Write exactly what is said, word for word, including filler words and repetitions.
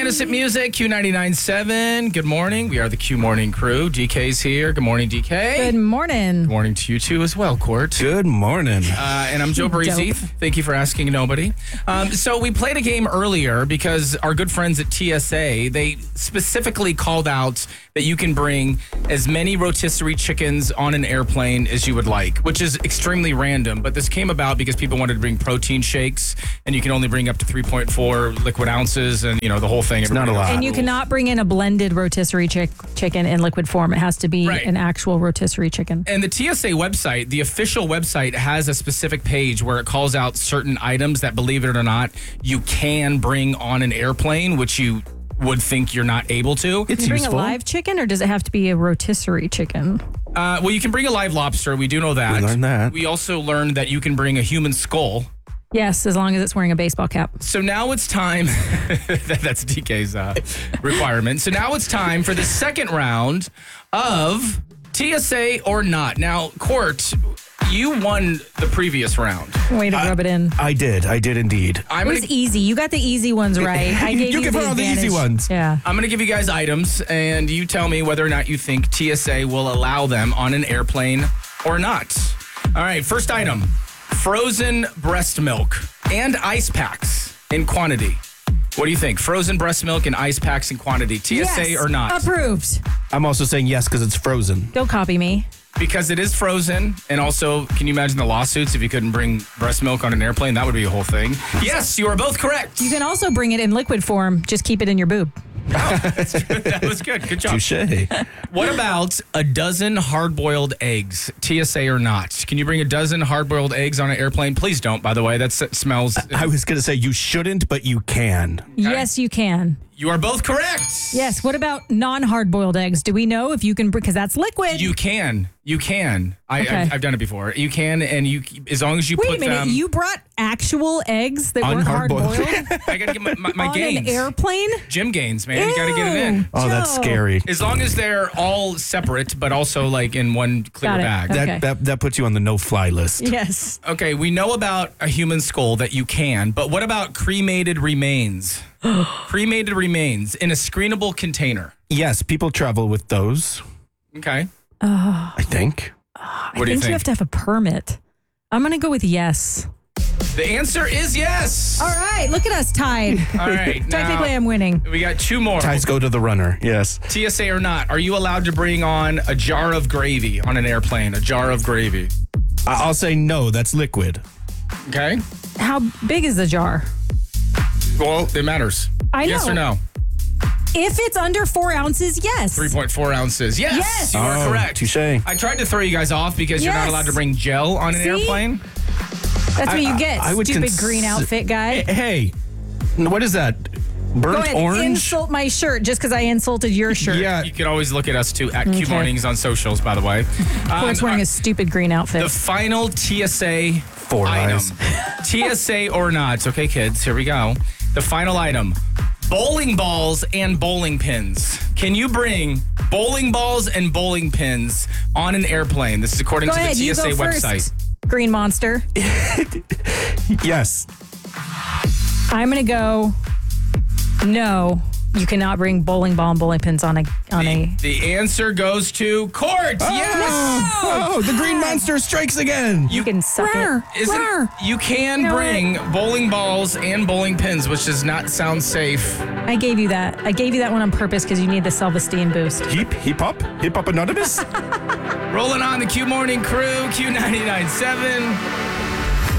Innocent Music, Q ninety-nine point seven. Good morning. We are the Q Morning Crew. D K's here. Good morning, D K. Good morning. Good morning to you, too, as well, Court. Good morning. Uh, and I'm Joe Barisi. Dope. Thank you for asking nobody. Um, so we played a game earlier because our good friends at T S A, they specifically called out that you can bring as many rotisserie chickens on an airplane as you would like, which is extremely random. But this came about because people wanted to bring protein shakes, and you can only bring up to three point four liquid ounces, and, you know, the whole thing. It's not a lot. And you cannot bring in a blended rotisserie chick- chicken in liquid form. It has to be Right. an actual rotisserie chicken. And the T S A website, the official website, has a specific page where it calls out certain items that, believe it or not, you can bring on an airplane, which you would think you're not able to. It's Can you bring useful. a live chicken, or does it have to be a rotisserie chicken? Uh, well, you can bring a live lobster. We do know that. We learned that. We also learned that you can bring a human skull. Yes, as long as it's wearing a baseball cap. So now it's time. that- That's D K's uh, requirement. So now it's time for the second round of T S A or not. Now, Court, you won the previous round. Way to rub it in. I did. I did indeed. I'm It gonna, was easy. You got the easy ones right. I gave You you, give the her all the easy advantage. ones. Yeah. I'm going to give you guys items, and you tell me whether or not you think T S A will allow them on an airplane or not. All right, first item, frozen breast milk and ice packs in quantity. What do you think? Frozen breast milk and ice packs in quantity. T S A Yes, or not? Approved. I'm also saying yes because it's frozen. Don't copy me. Because it is frozen, and also, can you imagine the lawsuits if you couldn't bring breast milk on an airplane? That would be a whole thing. Yes, you are both correct. You can also bring it in liquid form. Just keep it in your boob. That was good. Good job. Touche. What about a dozen hard-boiled eggs? T S A or not? Can you bring a dozen hard-boiled eggs on an airplane? Please don't, by the way. That s- smells... I was going to say you shouldn't, but you can. Yes, you can. You are both correct. Yes. What about non-hard boiled eggs? Do we know if you can? Because that's liquid. You can. You can. I, Okay. I've, I've done it before. You can, and you as long as you Wait put a minute. them... You brought actual eggs that weren't hard Unhard-boiled. boiled I got to get my, my, my on gains. an airplane? Gym gains, man. You got to get it in. Ew, Oh, that's Joe. scary. As long as they're all separate, but also like in one clear Got it. bag. Okay. That, that that puts you on the no-fly list. Yes. Okay, we know about a human skull that you can, but what about cremated remains? Cremated remains in a screenable container. Yes, people travel with those, Okay. I think. What I do you think think? you have to have a permit. I'm going to go with yes. The answer is yes. All right. Look at us tied. All right. Technically, now, I'm winning. we got two more. Ties go to the runner. Yes. T S A or not, are you allowed to bring on a jar of gravy on an airplane? A jar of gravy. I- I'll say no. That's liquid. Okay. How big is the jar? Well, it matters. I yes know. or no? If it's under four ounces, yes. three point four ounces. Yes, Yes. you are Oh, correct. touche. I tried to throw you guys off because you're not Yes. allowed to bring gel on an See? airplane. That's what I- you get, I would stupid cons- green outfit guy. Hey, what is that? Burnt Go ahead, orange? insult my shirt just because I insulted your shirt. Yeah. You can always look at us too at Q Okay. Mornings on socials, by the way. Um, It's wearing a stupid green outfit. the final T S A Four item. eyes. T S A or not. Okay, kids, here we go. The final item. Bowling balls and bowling pins. Can you bring bowling balls and bowling pins on an airplane? This is according go to ahead, the T you S A go website. first. Green monster. Yes. I'm gonna go. No, you cannot bring bowling ball and bowling pins on a on a. The answer goes to Court. Yes. Oh, the green monster strikes again. You can suck Rawr, it. Isn't, Rawr. you can know bring bowling balls and bowling pins, which does not sound safe. I gave you that. I gave you that one on purpose because you need the self-esteem boost. Heap, hip hop, hip hop anonymous. Rolling on the Q Morning Crew, Q ninety-nine point seven.